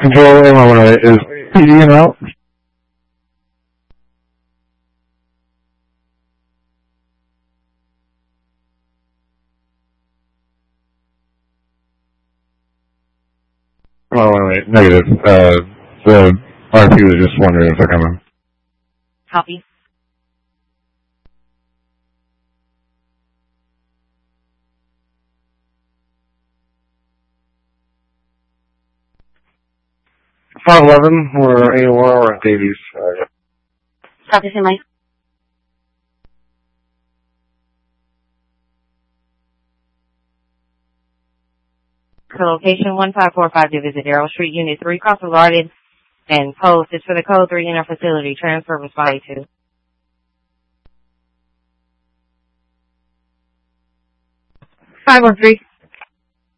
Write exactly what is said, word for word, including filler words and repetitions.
Control M one oh eight is P D M out. Oh, wait, wait, negative. Uh, the R P was just wondering if they're coming. Copy. five eleven, we're A O R, we're at Davies. Uh, Copy, Saint Mike. For location one five four five Division Darrell Street, Unit three, cross the guarded and post is for the Code three inner facility. Transfer responding to. five one three.